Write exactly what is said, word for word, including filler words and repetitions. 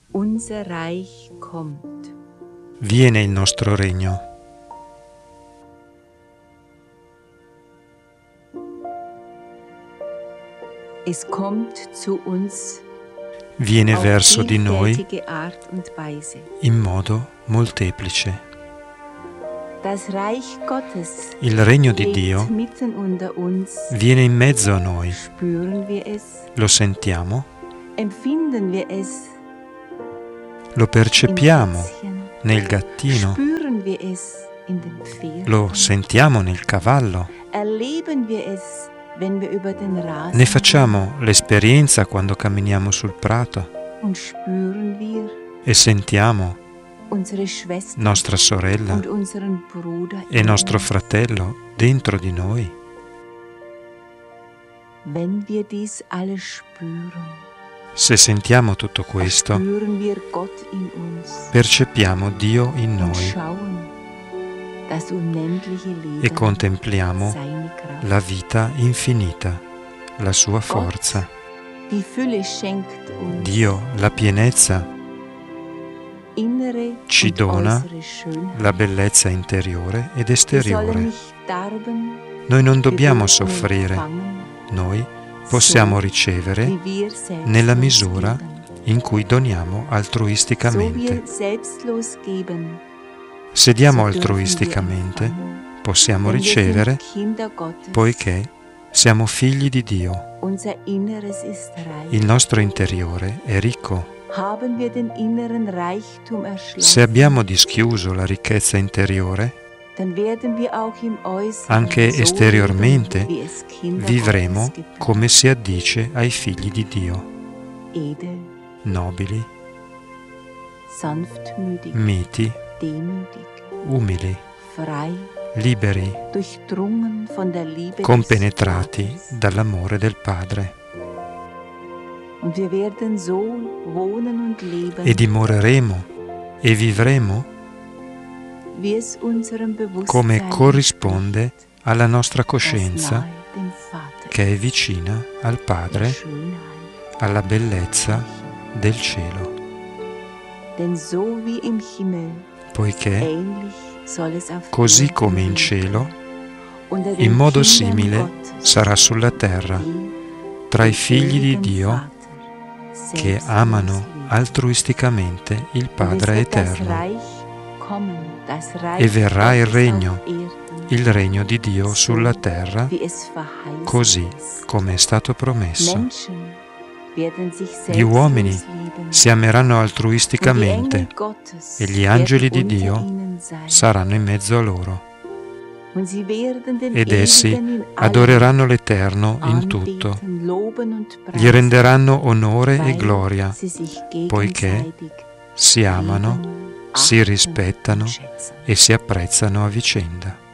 Unser Reich kommt. Viene il nostro regno. Es kommt zu uns Viene auf verso di noi vielfältige Art und Weise. in modo molteplice. Das Reich Gottes Il regno di lebt Dio mitten unter uns. viene in mezzo a noi. Spüren wir es? Lo sentiamo? Empfinden wir es Lo im percepiamo Kätzchen? nel gattino? Spüren wir es in den Pferden? Lo sentiamo nel cavallo? Erleben wir es, wenn wir über den Rasen Ne facciamo l'esperienza quando camminiamo sul prato? gehen? Und spüren wir E sentiamo unsere Schwester nostra sorella und unseren Bruder e in nostro uns? fratello dentro di noi? Wenn wir dies alles spüren, Se sentiamo tutto questo, spüren wir Gott in uns percepiamo Dio in und noi schauen das unendliche e Leben, contempliamo seine Kraft. la vita infinita, la sua forza. Die Fülle schenkt uns Dio, la pienezza, innere ci und dona äußere Schönheit. la bellezza interiore ed Wir sollen esteriore. nicht darben, Noi non wir dobbiamo dürfen soffrire, empfangen, noi possiamo so ricevere wie wir selbstlos nella misura geben. in cui doniamo So altruisticamente. wir selbstlos geben, Se diamo so dürfen wir altruisticamente, empfangen. possiamo Denn wir ricevere sind Kinder Gottes. poiché siamo figli di Dio. Unser Inneres ist reich. Il nostro interiore è ricco. Haben wir den inneren Reichtum Se erschlossen, abbiamo dischiuso la ricchezza interiore, dann werden wir auch im Äußeren anche so esteriormente leben, wie es Kinder vivremo Gottes gebührt. come si addice ai figli di Dio, Edel, nobili, sanftmütig, miti, demütig, umili, frei, liberi, durchdrungen von der Liebe compenetrati des Vaters. dall'amore del Padre. Und wir werden so wohnen und leben, E dimoreremo e vivremo wie es unserem Bewusstsein come corrisponde entspricht, alla nostra das coscienza nahe dem Vater che è vicina al der Padre, Schönheit. alla bellezza del cielo, Denn so wie im Himmel, poiché ähnlich soll es auf così Erden come in werden. cielo, Unter den in modo Kindern simile Gottes, sarà sulla terra, die tra i den figli di ewigen Dio Vater che selbstlos amano lieben. altruisticamente il Und es Padre wird das eterno. Reich kommen, das Reich E verrà il Gottes regno, auf Erden, il regno di Dio sulla terra, wie es verheißen così ist. come è stato promesso. Menschen werden sich Gli uomini selbstlos lieben. si ameranno Und die altruisticamente Engel Gottes e gli angeli di werden unter Dio ihnen sein. saranno in mezzo a loro. Und sie werden den Ed essi Ewigen in allem adoreranno l'Eterno in tutto, anbeten, loben und gli preisen, renderanno onore e weil gloria, sie sich poiché gegenseitig si amano, lieben, si achten rispettano und schätzen. e si apprezzano a vicenda.